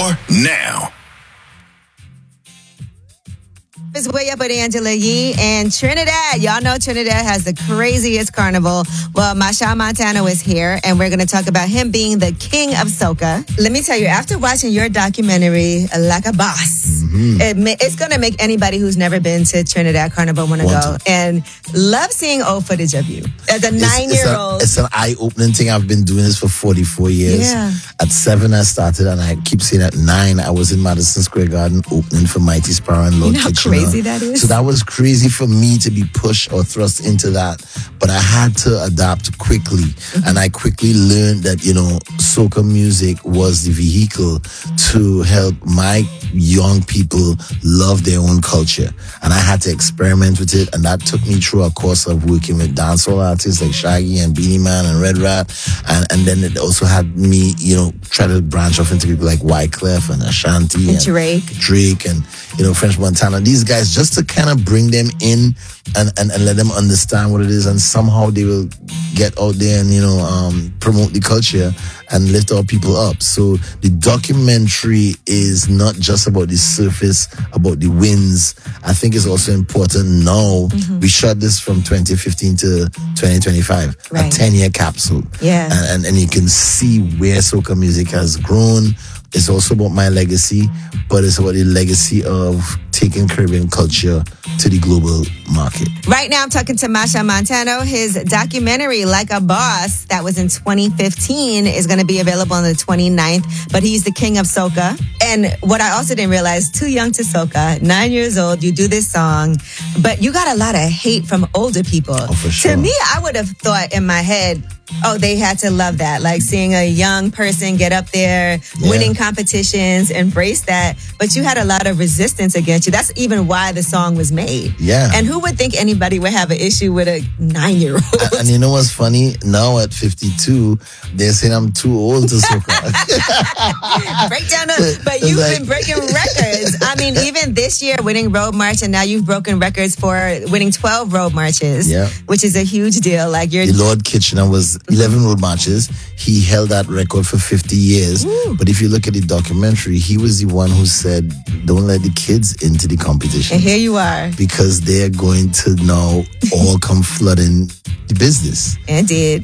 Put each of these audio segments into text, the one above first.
more now. It's Way Up with Angela Yee and Trinidad. Y'all know Trinidad has the craziest carnival. Well, Machel Montano is here, and we're going to talk about him being the king of soca. Let me tell you, after watching your documentary, Like a Boss, it's going to make anybody who's never been to Trinidad Carnival want to go. And love seeing old footage of you. As a 9-year-old. It's an eye-opening thing. I've been doing this for 44 years. Yeah. At 7, I started, and I keep saying at 9, I was in Madison Square Garden opening for Mighty Sparrow and Lord Kitchener. How crazy that is? So that was crazy for me to be pushed or thrust into that. But I had to adapt quickly. And I quickly learned that, soca music was the vehicle to help my young people love their own culture. And I had to experiment with it. And that took me through a course of working with dancehall artists like Shaggy and Beanie Man and Red Rat. And then it also had me, try to branch off into people like Wyclef and Ashanti and Drake and, French Montana. These guys, just to kind of bring them in and let them understand what it is, and somehow they will get out there and promote the culture and lift our people up. So the documentary is not just about the surface, about the wins. I think it's also important now. We shot this from 2015 to 2025, a 10-year capsule. Yeah. And you can see where soca music has grown. It's also about my legacy, but it's about the legacy of taking Caribbean culture to the global market. Right now, I'm talking to Machel Montano. His documentary, Like a Boss, that was in 2015, is going to be available on the 29th. But he's the king of soca. And what I also didn't realize, too young to soca, 9 years old, you do this song, but you got a lot of hate from older people. Oh, for sure. To me, I would have thought in my head, they had to love that. Like seeing a young person get up there, winning competitions, embrace that. But you had a lot of resistance against you. That's even why the song was made. Yeah. And who would think anybody would have an issue with a 9-year-old? And you know what's funny? Now at 52, they're saying I'm too old to soca. Break down but you've been breaking records. I mean, even this year winning Road March, and now you've broken records for winning 12 Road Marches, which is a huge deal. Like the Lord Kitchener was 11 Road Marches. He held that record for 50 years. Ooh. But if you look at the documentary, he was the one who said, don't let the kids into the competition. And here you are. Because they're going to now all come flooding the business. And did.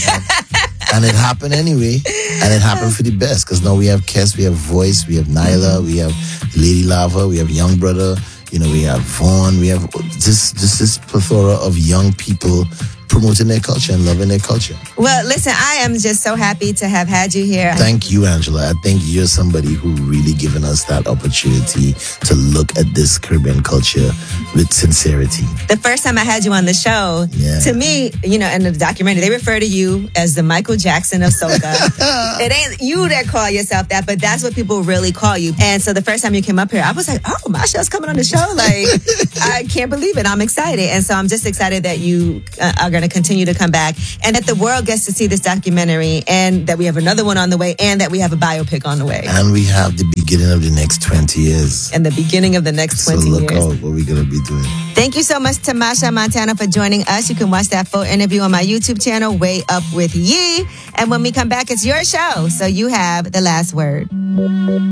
And it happened anyway. And it happened for the best. Because now we have Kes, we have Voice, we have Nyla, we have Lady Lava, we have Young Brother, we have Vaughn, we have this plethora of young people promoting their culture and loving their culture. Well, listen, I am just so happy to have had you here. Thank you, Angela. I think you're somebody who really given us that opportunity to look at this Caribbean culture with sincerity. The first time I had you on the show, to me, in the documentary, they refer to you as the Michael Jackson of soca. It ain't you that call yourself that, but that's what people really call you. And so the first time you came up here, I was like, Machel's coming on the show. Like, I can't believe it. I'm excited. And so I'm just excited that you are going to continue to come back, and that the world gets to see this documentary, and that we have another one on the way, and that we have a biopic on the way. And we have the beginning of the next 20 years. And the beginning of the next 20 years. So look out what we're going to be doing. Thank you so much to Machel Montano for joining us. You can watch that full interview on my YouTube channel, Way Up with Yee. And when we come back, it's your show, so you have the last word.